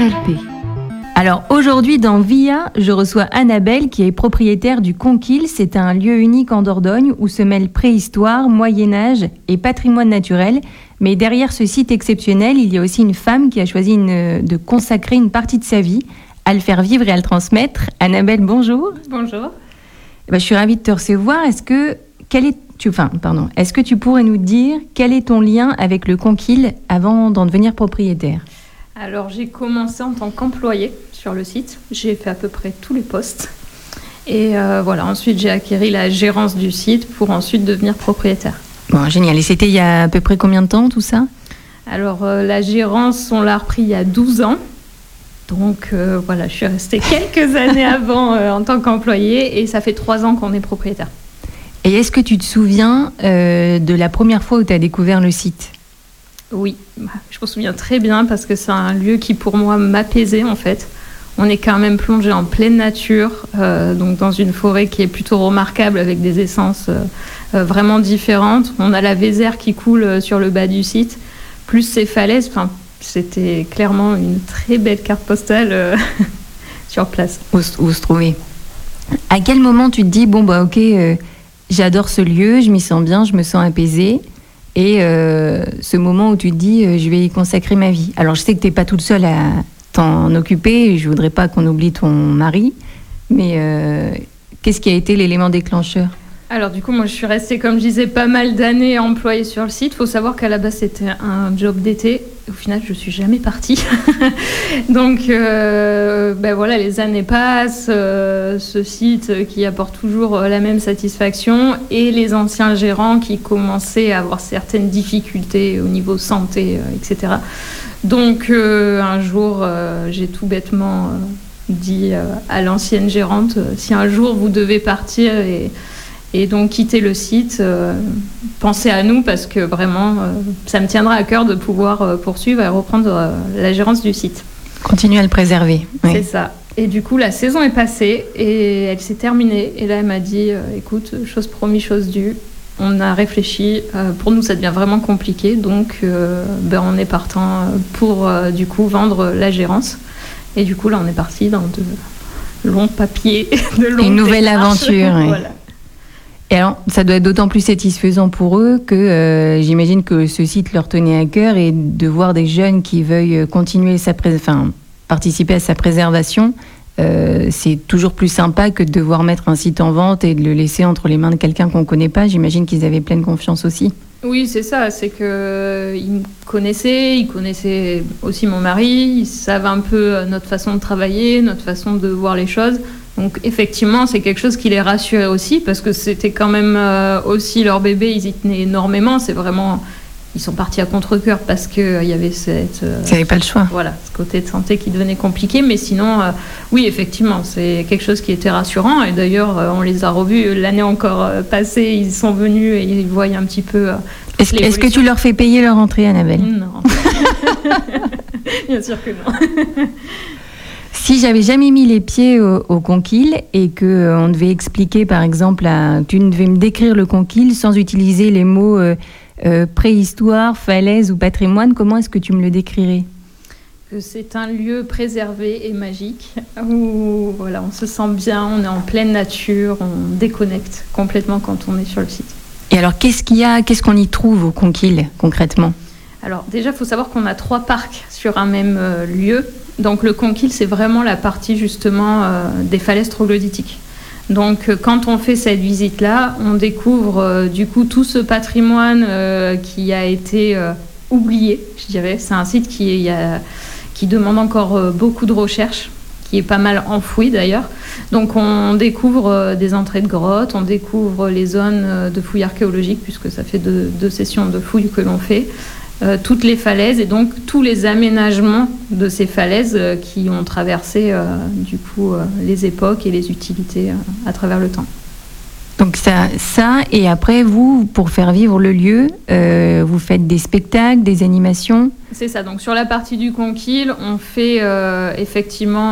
RLP. Alors aujourd'hui dans VIA, je reçois Annabelle qui est propriétaire du Conquil. C'est un lieu unique en Dordogne où se mêlent préhistoire, Moyen-Âge et patrimoine naturel. Mais derrière ce site exceptionnel, il y a aussi une femme qui a choisi de consacrer une partie de sa vie à le faire vivre et à le transmettre. Annabelle, bonjour. Bonjour. Je suis ravie de te recevoir. Est-ce que tu pourrais nous dire quel est ton lien avec le Conquil avant d'en devenir propriétaire ? Alors j'ai commencé en tant qu'employée sur le site. J'ai fait à peu près tous les postes. Et ensuite j'ai acquis la gérance du site pour ensuite devenir propriétaire. Bon, génial. Et c'était il y a à peu près combien de temps tout ça ? Alors la gérance, on l'a repris il y a 12 ans. Donc je suis restée quelques années avant en tant qu'employée et ça fait 3 ans qu'on est propriétaire. Et est-ce que tu te souviens de la première fois où tu as découvert le site ? Oui, je me souviens très bien parce que c'est un lieu qui pour moi m'apaisait en fait. On est quand même plongé en pleine nature, donc dans une forêt qui est plutôt remarquable avec des essences vraiment différentes. On a la Vézère qui coule sur le bas du site, plus ces falaises. Enfin, c'était clairement une très belle carte postale sur place. Où se trouver. À quel moment tu te dis, j'adore ce lieu, je m'y sens bien, je me sens apaisée. Et ce moment où tu te dis, je vais y consacrer ma vie. Alors, je sais que tu n'es pas toute seule à t'en occuper. Je ne voudrais pas qu'on oublie ton mari. Mais qu'est-ce qui a été l'élément déclencheur ? Alors, du coup, moi, je suis restée, comme je disais, pas mal d'années employée sur le site. Il faut savoir qu'à la base, c'était un job d'été. Au final, je ne suis jamais partie. Donc, les années passent. Ce site qui apporte toujours la même satisfaction. Et les anciens gérants qui commençaient à avoir certaines difficultés au niveau santé, etc. Donc, un jour, j'ai tout bêtement dit à l'ancienne gérante, si un jour vous devez partir et donc quitter le site, pensez à nous parce que vraiment, ça me tiendra à cœur de pouvoir poursuivre et reprendre la gérance du site. Continuer à le préserver. Oui. C'est ça. Et du coup, la saison est passée et elle s'est terminée. Et là, elle m'a dit, écoute, chose promise, chose due. On a réfléchi. Pour nous, ça devient vraiment compliqué. Donc, on est partant pour, du coup, vendre la gérance. Et du coup, là, on est parti dans de longs papiers, de longues une nouvelle démarches. Aventure. Oui. Voilà. Et alors, ça doit être d'autant plus satisfaisant pour eux que j'imagine que ce site leur tenait à cœur et de voir des jeunes qui veuillent continuer participer à sa préservation, c'est toujours plus sympa que de devoir mettre un site en vente et de le laisser entre les mains de quelqu'un qu'on ne connaît pas. J'imagine qu'ils avaient pleine confiance aussi. Oui, c'est ça. C'est qu'ils me connaissaient, ils connaissaient aussi mon mari, ils savent un peu notre façon de travailler, notre façon de voir les choses. Donc effectivement, c'est quelque chose qui les rassurait aussi parce que c'était quand même aussi leur bébé, ils y tenaient énormément. C'est vraiment, ils sont partis à contre-cœur parce qu'il y avait cette... Ils n'avaient pas le choix. Voilà, ce côté de santé qui devenait compliqué. Mais sinon, oui, effectivement, c'est quelque chose qui était rassurant. Et d'ailleurs, on les a revus l'année encore passée. Ils sont venus et ils voient un petit peu... Est-ce que tu leur fais payer leur entrée, Annabelle ? Non. Bien sûr que non. Si j'avais jamais mis les pieds au Conquil et qu'on devait expliquer, par exemple, tu devais me décrire le Conquil sans utiliser les mots préhistoire, falaise ou patrimoine, comment est-ce que tu me le décrirais ? C'est un lieu préservé et magique où on se sent bien, on est en pleine nature, on déconnecte complètement quand on est sur le site. Et alors, qu'est-ce qu'on y trouve au Conquil concrètement ? Alors déjà, il faut savoir qu'on a 3 parcs sur un même lieu. Donc le Conquil, c'est vraiment la partie justement des falaises troglodytiques. Donc quand on fait cette visite-là, on découvre du coup tout ce patrimoine qui a été oublié, je dirais. C'est un site qui demande encore beaucoup de recherche, qui est pas mal enfoui d'ailleurs. Donc on découvre des entrées de grottes, on découvre les zones de fouilles archéologiques, puisque ça fait 2 sessions de fouilles que l'on fait. Toutes les falaises et donc tous les aménagements de ces falaises qui ont traversé les époques et les utilités à travers le temps. Donc ça et après vous, pour faire vivre le lieu, vous faites des spectacles, des animations ? C'est ça, donc sur la partie du Conquil, on fait effectivement